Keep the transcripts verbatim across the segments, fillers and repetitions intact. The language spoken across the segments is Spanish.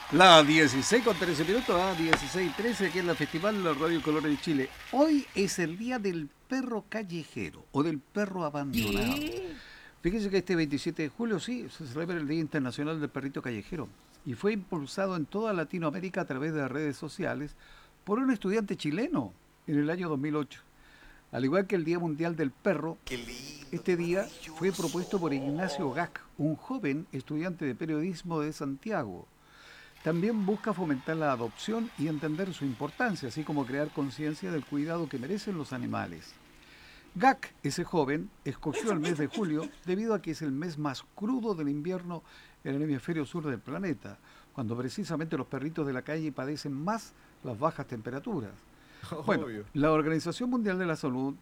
La dieciséis con trece minutos, a dieciséis trece aquí en la Festival de Radio Color de Chile. Hoy es el día del perro callejero o del perro abandonado. ¿Qué? Fíjense que este veintisiete de julio sí se celebra el Día Internacional del Perrito Callejero y fue impulsado en toda Latinoamérica a través de las redes sociales por un estudiante chileno en el año dos mil ocho. Al igual que el Día Mundial del Perro, Qué lindo, este qué día fue propuesto por maravilloso. Ignacio Gac, un joven estudiante de periodismo de Santiago. También busca fomentar la adopción y entender su importancia, así como crear conciencia del cuidado que merecen los animales. Gak, ese joven, escogió el mes de julio debido a que es el mes más crudo del invierno en el hemisferio sur del planeta, cuando precisamente los perritos de la calle padecen más las bajas temperaturas. Bueno, Obvio. la Organización Mundial de la Salud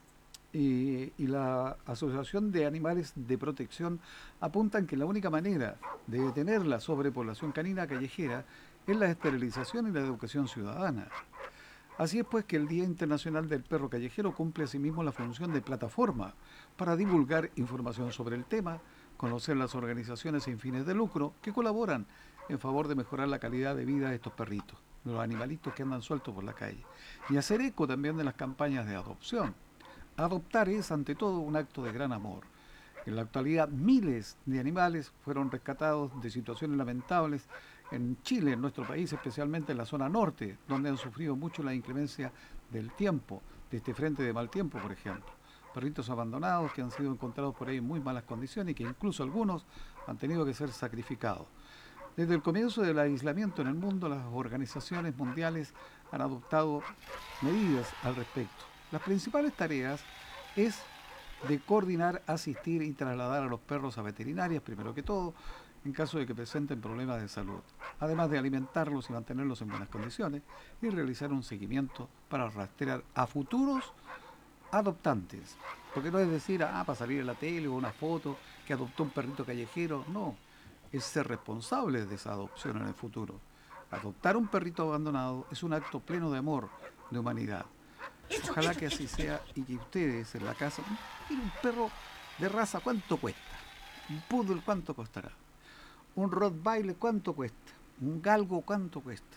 y, y la Asociación de Animales de Protección apuntan que la única manera de detener la sobrepoblación canina callejera es la esterilización y la educación ciudadana. Así es pues que el Día Internacional del Perro Callejero cumple asimismo la función de plataforma para divulgar información sobre el tema, conocer las organizaciones sin fines de lucro que colaboran en favor de mejorar la calidad de vida de estos perritos, de los animalitos que andan sueltos por la calle, y hacer eco también de las campañas de adopción. Adoptar es, ante todo, un acto de gran amor. En la actualidad, miles de animales fueron rescatados de situaciones lamentables en Chile, en nuestro país, especialmente en la zona norte, donde han sufrido mucho la inclemencia del tiempo, de este frente de mal tiempo, por ejemplo. Perritos abandonados que han sido encontrados por ahí en muy malas condiciones y que incluso algunos han tenido que ser sacrificados. Desde el comienzo del aislamiento en el mundo, las organizaciones mundiales han adoptado medidas al respecto. Las principales tareas es de coordinar, asistir y trasladar a los perros a veterinarias, primero que todo, en caso de que presenten problemas de salud, además de alimentarlos y mantenerlos en buenas condiciones y realizar un seguimiento para rastrear a futuros adoptantes. Porque no es decir, ah, para salir en la tele o una foto que adoptó un perrito callejero, no, es ser responsable de esa adopción en el futuro. Adoptar un perrito abandonado es un acto pleno de amor, de humanidad. Ojalá que así sea y que ustedes en la casa, mire, un perro de raza, ¿cuánto cuesta? Un poodle, ¿cuánto costará? Un Rottweiler, ¿cuánto cuesta? Un galgo, ¿cuánto cuesta?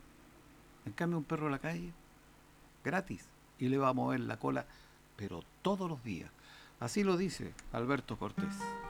En cambio, un perro de la calle, gratis. Y le va a mover la cola, pero todos los días. Así lo dice Alberto Cortés.